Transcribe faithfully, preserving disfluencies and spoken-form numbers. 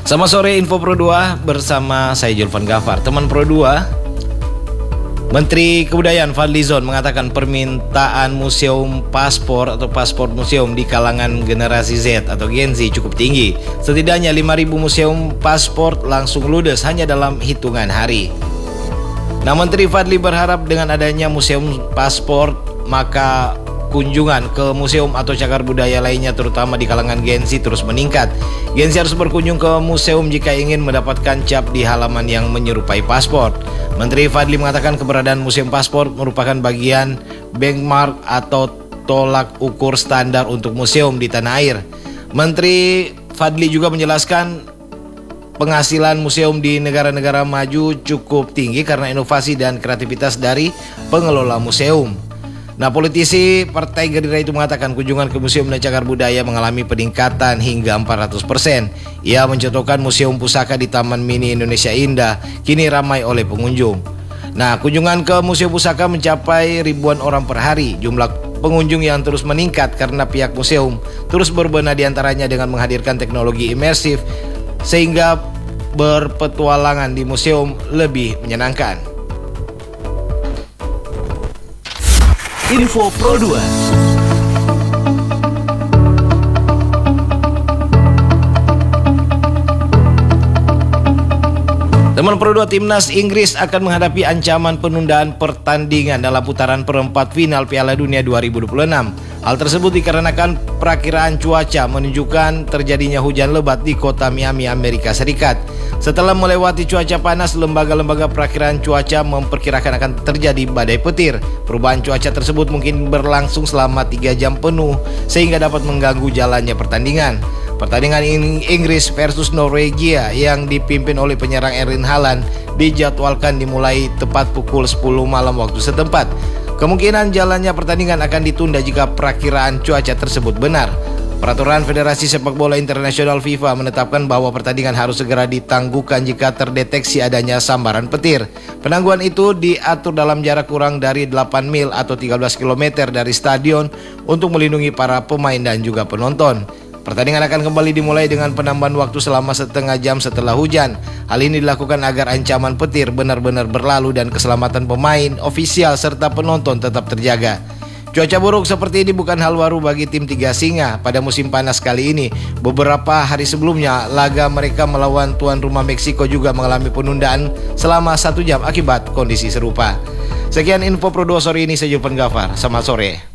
Selamat sore Info Pro dua bersama saya Julvan Gafar. Teman Pro dua, Menteri Kebudayaan Fadlizon mengatakan permintaan museum paspor atau paspor museum di kalangan generasi Z atau Gen Z cukup tinggi. Setidaknya lima ribu museum paspor langsung ludes hanya dalam hitungan hari. Nah, Menteri Fadli berharap dengan adanya museum paspor, maka kunjungan ke museum atau cagar budaya lainnya terutama di kalangan Gen Z terus meningkat. Gen Z harus berkunjung ke museum jika ingin mendapatkan cap di halaman yang menyerupai paspor. Menteri Fadli mengatakan keberadaan museum paspor merupakan bagian benchmark atau tolak ukur standar untuk museum di tanah air. Menteri Fadli juga menjelaskan penghasilan museum di negara-negara maju cukup tinggi karena inovasi dan kreativitas dari pengelola museum. Nah, politisi Partai Gerindra itu mengatakan kunjungan ke museum dan cagar budaya mengalami peningkatan hingga empat ratus persen. Ia mencontohkan Museum Pusaka di Taman Mini Indonesia Indah kini ramai oleh pengunjung. Nah, kunjungan ke Museum Pusaka mencapai ribuan orang per hari. Jumlah pengunjung yang terus meningkat karena pihak museum terus berbenah diantaranya dengan menghadirkan teknologi imersif sehingga berpetualangan di museum lebih menyenangkan. Info Pro dua. Teman Pro dua, Timnas Inggris akan menghadapi ancaman penundaan pertandingan dalam putaran perempat final Piala Dunia dua ribu dua puluh enam. Hal tersebut dikarenakan perakiraan cuaca menunjukkan terjadinya hujan lebat di kota Miami, Amerika Serikat. Setelah melewati cuaca panas, lembaga-lembaga perakiraan cuaca memperkirakan akan terjadi badai petir. Perubahan cuaca tersebut mungkin berlangsung selama tiga jam penuh sehingga dapat mengganggu jalannya pertandingan. Pertandingan Inggris versus Norwegia yang dipimpin oleh penyerang Erling Haaland dijadwalkan dimulai tepat pukul sepuluh malam waktu setempat. Kemungkinan jalannya pertandingan akan ditunda jika perakiraan cuaca tersebut benar. Peraturan Federasi Sepak Bola Internasional FIFA menetapkan bahwa pertandingan harus segera ditangguhkan jika terdeteksi adanya sambaran petir. Penangguhan itu diatur dalam jarak kurang dari delapan mil atau tiga belas kilometer dari stadion untuk melindungi para pemain dan juga penonton. Pertandingan akan kembali dimulai dengan penambahan waktu selama setengah jam setelah hujan. Hal ini dilakukan agar ancaman petir benar-benar berlalu dan keselamatan pemain, ofisial, serta penonton tetap terjaga. Cuaca buruk seperti ini bukan hal baru bagi tim Tiga Singa pada musim panas kali ini. Beberapa hari sebelumnya, laga mereka melawan tuan rumah Meksiko juga mengalami penundaan selama satu jam akibat kondisi serupa. Sekian Info Pro dua sore ini, saya Julvan Gafar. Selamat sore.